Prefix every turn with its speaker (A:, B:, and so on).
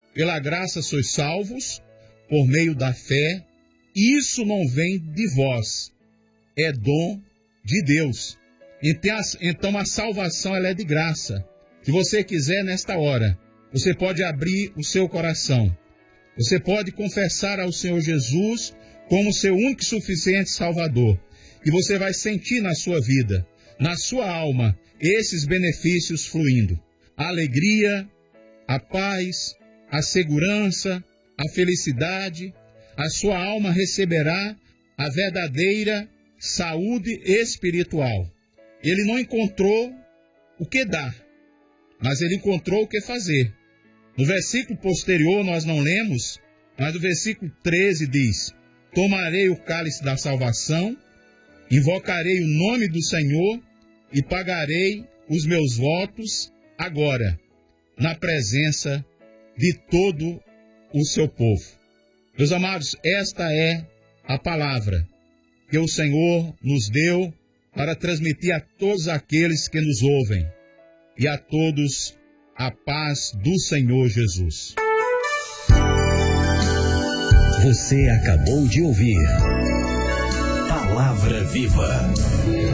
A: Pela graça sois salvos, por meio da fé. Isso não vem de vós, é dom de Deus. Então a salvação ela é de graça. Se você quiser, nesta hora, você pode abrir o seu coração. Você pode confessar ao Senhor Jesus como seu único e suficiente Salvador. E você vai sentir na sua vida, na sua alma, esses benefícios fluindo. A alegria, a paz, a segurança, a felicidade. A sua alma receberá a verdadeira saúde espiritual. Ele não encontrou o que dar, mas ele encontrou o que fazer. No versículo posterior nós não lemos, mas no versículo 13 diz: tomarei o cálice da salvação, invocarei o nome do Senhor e pagarei os meus votos agora, na presença de todo o seu povo. Meus amados, esta é a palavra que o Senhor nos deu para transmitir a todos aqueles que nos ouvem e a todos a paz do Senhor Jesus.
B: Você acabou de ouvir Palavra Viva.